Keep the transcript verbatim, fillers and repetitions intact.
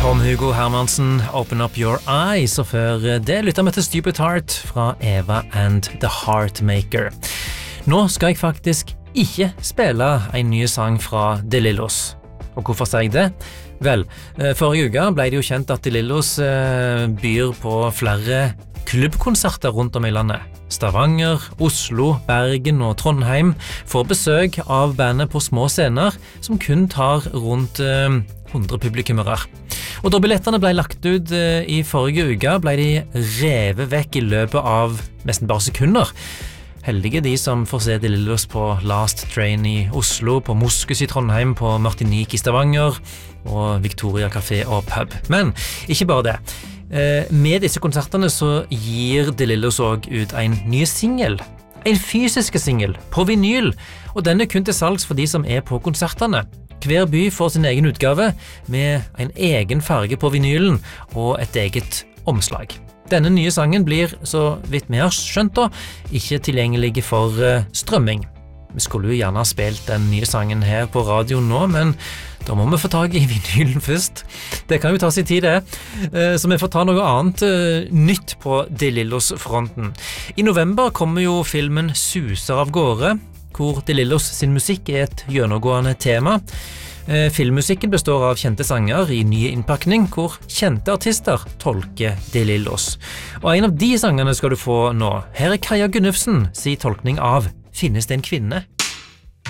Tom-Hugo Hermansen, Open Up Your Eyes, og før det lytter vi til Stupid Heart fra Eva and the Heartmaker. Nå skal jeg faktisk ikke spille en ny sang fra De Lillos. Og hvorfor sier jeg det? Vel, forrige uke ble det jo kjent at De Lillos byr på flere klubbkonserter rundt om i landet. Stavanger, Oslo, Bergen og Trondheim får besøk av bandet på små scener som kun tar rundt eh, hundre publikummere. Og da billettene ble lagt ut eh, i forrige uke, ble de revet vekk i løpet av nesten bare sekunder. Heldige de som får se De Lillos på Last Train i Oslo, på Moskus i Trondheim, på Martinique i Stavanger og Victoria Café og Pub. Men ikke bare det. Med disse konsertene så gir De Lillos også ut en ny single. En fysisk single på vinyl, og den er kun til salgs for de som er på konsertene. Hver by får sin egen utgave med en egen farge på vinylen og et eget omslag. Denne nye sangen blir, så vidt vi har skjønt da, ikke tilgjengelig for strømming. Vi skulle jo gjerne ha spilt den nye sangen her på radioen nå, men da må vi få tag i vinylen først. Det kan jo ta sin tid det, så vi får ta noe annet nytt på De Lillos-fronten. I november kommer jo filmen Suser av gårde, hvor De Lillos sin musikk er et gjennomgående tema. Filmmusikken består av kjente sanger i ny innpakning, hvor kjente artister tolker De Lillos. Og en av de sangene skal du få nå. Her er Kaja Gunnufsen, si tolkning av Finnes det en kvinne?